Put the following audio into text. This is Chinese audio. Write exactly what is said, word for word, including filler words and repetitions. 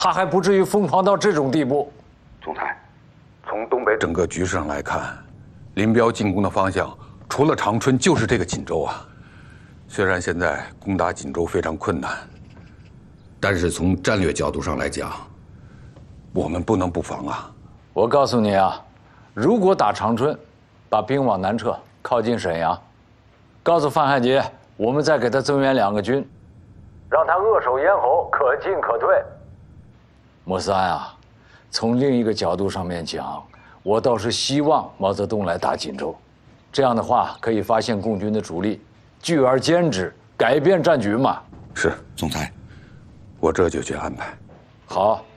他还不至于疯狂到这种地步。 总裁，从东北整个局势上来看，林彪进攻的方向除了长春就是这个锦州啊。虽然现在攻打锦州非常困难，但是从战略角度上来讲，我们不能不防啊。 我告诉你啊，如果打长春，把兵往南撤，靠近沈阳，告诉范汉杰，我们再给他增援两个军，让他扼守咽喉，可进可退。莫三啊，从另一个角度上面讲，我倒是希望毛泽东来打锦州，这样的话可以发现共军的主力，聚而歼之，改变战局嘛。 是，总裁，我这就去安排。 好。